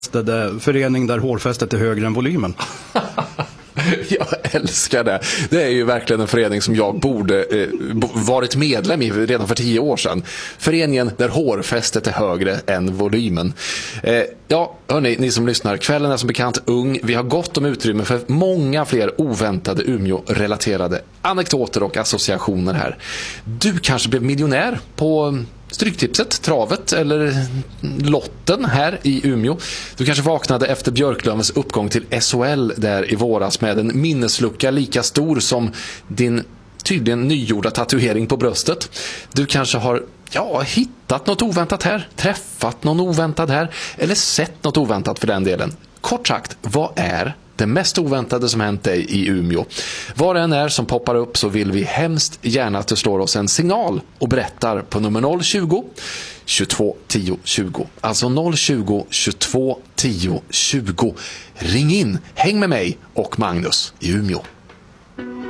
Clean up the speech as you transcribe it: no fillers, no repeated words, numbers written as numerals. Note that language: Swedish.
förening där hårfästet är högre än volymen. Jag älskar det. Det är ju verkligen en förening som jag borde varit medlem i redan för 10 år sedan. Föreningen där hårfästet är högre än volymen. Ja, hörni, ni som lyssnar, kvällen är som bekant ung. Vi har gott om utrymme för många fler oväntade Umeå-relaterade anekdoter och associationer här. Du kanske blev miljonär på Stryktipset, travet eller lotten här i Umeå. Du kanske vaknade efter Björklövens uppgång till SHL där i våras med en minneslucka lika stor som din tydligen nygjorda tatuering på bröstet. Du kanske har hittat något oväntat här, träffat någon oväntad här eller sett något oväntat för den delen. Kort sagt, vad är det mest oväntade som hänt dig i Umeå? Vad det än är som poppar upp så vill vi hemskt gärna att du slår oss en signal och berättar på nummer 020 22 10 20. Alltså 020 22 10 20. Ring in, häng med mig och Magnus i Umeå.